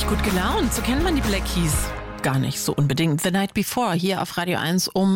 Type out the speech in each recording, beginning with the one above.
richtig gut gelaunt. So kennt man die Black Keys. Gar nicht so unbedingt. The Night Before hier auf Radio 1 um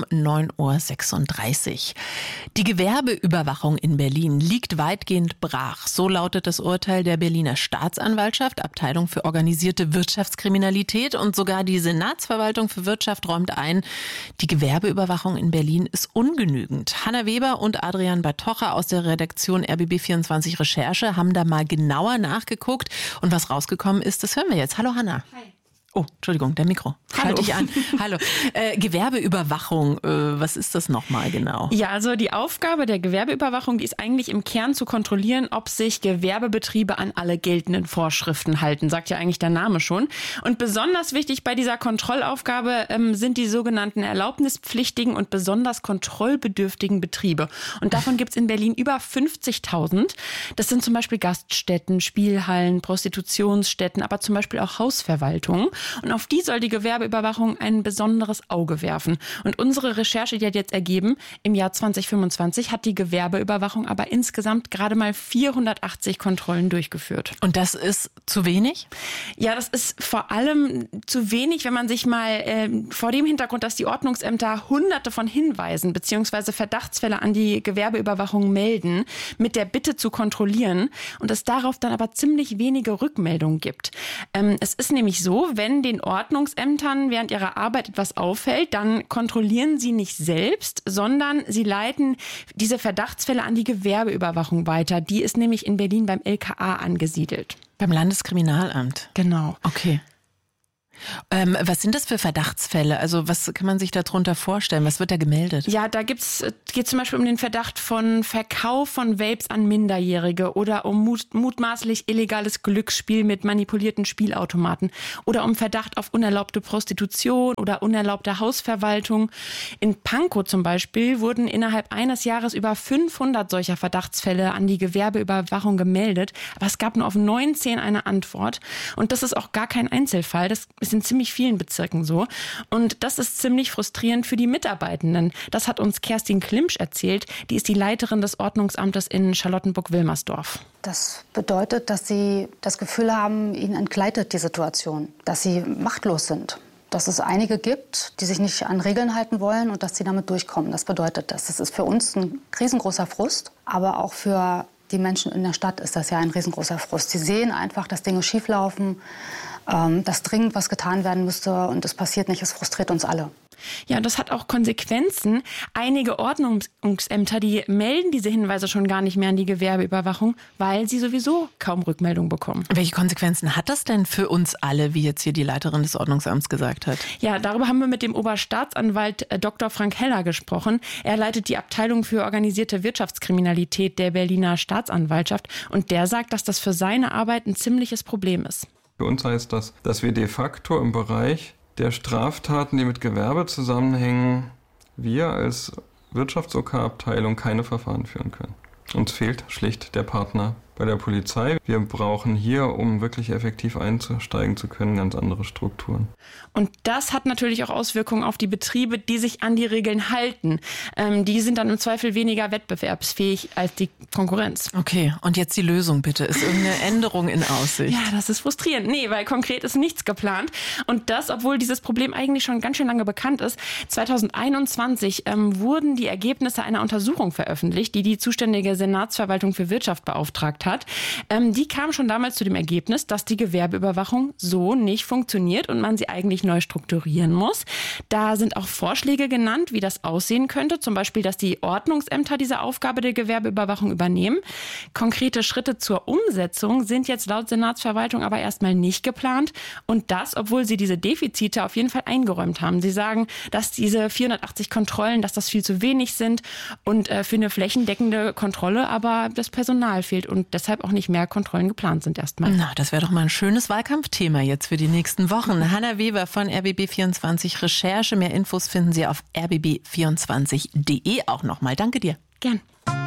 9.36 Uhr. Die Gewerbeüberwachung in Berlin liegt weitgehend brach. So lautet das Urteil der Berliner Staatsanwaltschaft, Abteilung für organisierte Wirtschaftskriminalität, und sogar die Senatsverwaltung für Wirtschaft räumt ein, die Gewerbeüberwachung in Berlin ist ungenügend. Hanna Weber und Adrian Bartocha aus der Redaktion RBB24 Recherche haben da mal genauer nachgeguckt, und was rausgekommen ist, das hören wir jetzt. Hallo Hanna. Hi. Oh, Entschuldigung, der Mikro. Schalte ich an. Hallo. Gewerbeüberwachung, was ist das nochmal genau? Ja, also die Aufgabe der Gewerbeüberwachung, die ist eigentlich im Kern zu kontrollieren, ob sich Gewerbebetriebe an alle geltenden Vorschriften halten, sagt ja eigentlich der Name schon. Und besonders wichtig bei dieser Kontrollaufgabe sind die sogenannten erlaubnispflichtigen und besonders kontrollbedürftigen Betriebe. Und davon gibt es in Berlin über 50.000. Das sind zum Beispiel Gaststätten, Spielhallen, Prostitutionsstätten, aber zum Beispiel auch Hausverwaltungen. Und auf die soll die Gewerbeüberwachung ein besonderes Auge werfen. Und unsere Recherche, die hat jetzt ergeben, im Jahr 2025 hat die Gewerbeüberwachung aber insgesamt gerade mal 480 Kontrollen durchgeführt. Und das ist zu wenig? Ja, das ist vor allem zu wenig, wenn man sich mal vor dem Hintergrund, dass die Ordnungsämter Hunderte von Hinweisen bzw. Verdachtsfälle an die Gewerbeüberwachung melden, mit der Bitte zu kontrollieren, und es darauf dann aber ziemlich wenige Rückmeldungen gibt. Es ist nämlich so, wenn den Ordnungsämtern während ihrer Arbeit etwas auffällt, dann kontrollieren sie nicht selbst, sondern sie leiten diese Verdachtsfälle an die Gewerbeüberwachung weiter. Die ist nämlich in Berlin beim LKA angesiedelt. Beim Landeskriminalamt? Genau. Okay. Was sind das für Verdachtsfälle? Also was kann man sich darunter vorstellen? Was wird da gemeldet? Ja, da geht zum Beispiel um den Verdacht von Verkauf von Vapes an Minderjährige oder um mutmaßlich illegales Glücksspiel mit manipulierten Spielautomaten oder um Verdacht auf unerlaubte Prostitution oder unerlaubte Hausverwaltung. In Pankow zum Beispiel wurden innerhalb eines Jahres über 500 solcher Verdachtsfälle an die Gewerbeüberwachung gemeldet, aber es gab nur auf 19 eine Antwort. Und das ist auch gar kein Einzelfall. Das ist in ziemlich vielen Bezirken so. Und das ist ziemlich frustrierend für die Mitarbeitenden. Das hat uns Kerstin Klimsch erzählt. Die ist die Leiterin des Ordnungsamtes in Charlottenburg-Wilmersdorf. Das bedeutet, dass sie das Gefühl haben, ihnen entgleitet die Situation, dass sie machtlos sind. Dass es einige gibt, die sich nicht an Regeln halten wollen und dass sie damit durchkommen. Das bedeutet das. Das ist für uns ein riesengroßer Frust, aber auch für die Menschen in der Stadt ist das ja ein riesengroßer Frust. Sie sehen einfach, dass Dinge schieflaufen, dass dringend was getan werden müsste und es passiert nicht. Es frustriert uns alle. Ja, und das hat auch Konsequenzen. Einige Ordnungsämter, die melden diese Hinweise schon gar nicht mehr an die Gewerbeüberwachung, weil sie sowieso kaum Rückmeldung bekommen. Welche Konsequenzen hat das denn für uns alle, wie jetzt hier die Leiterin des Ordnungsamts gesagt hat? Ja, darüber haben wir mit dem Oberstaatsanwalt Dr. Frank Heller gesprochen. Er leitet die Abteilung für organisierte Wirtschaftskriminalität der Berliner Staatsanwaltschaft, und der sagt, dass das für seine Arbeit ein ziemliches Problem ist. Für uns heißt das, dass wir de facto im Bereich der Straftaten, die mit Gewerbe zusammenhängen, wir als Wirtschafts-OK-Abteilung keine Verfahren führen können. Uns fehlt schlicht der Partner bei der Polizei. Wir brauchen hier, um wirklich effektiv einsteigen zu können, ganz andere Strukturen. Und das hat natürlich auch Auswirkungen auf die Betriebe, die sich an die Regeln halten. Die sind dann im Zweifel weniger wettbewerbsfähig als die Konkurrenz. Okay, und jetzt die Lösung bitte. Ist irgendeine Änderung in Aussicht? Ja, das ist frustrierend. Nee, weil konkret ist nichts geplant. Und das, obwohl dieses Problem eigentlich schon ganz schön lange bekannt ist. 2021 wurden die Ergebnisse einer Untersuchung veröffentlicht, die die zuständige Senatsverwaltung für Wirtschaft beauftragt hat. Die kam schon damals zu dem Ergebnis, dass die Gewerbeüberwachung so nicht funktioniert und man sie eigentlich neu strukturieren muss. Da sind auch Vorschläge genannt, wie das aussehen könnte. Zum Beispiel, dass die Ordnungsämter diese Aufgabe der Gewerbeüberwachung übernehmen. Konkrete Schritte zur Umsetzung sind jetzt laut Senatsverwaltung aber erstmal nicht geplant. Und das, obwohl sie diese Defizite auf jeden Fall eingeräumt haben. Sie sagen, dass diese 480 Kontrollen, dass das viel zu wenig sind und für eine flächendeckende Kontrolle aber das Personal fehlt und deshalb auch nicht mehr Kontrollen geplant sind erstmal. Na, das wäre doch mal ein schönes Wahlkampfthema jetzt für die nächsten Wochen. Hanna Weber von RBB24 Recherche. Mehr Infos finden Sie auf rbb24.de auch nochmal. Danke dir. Gern.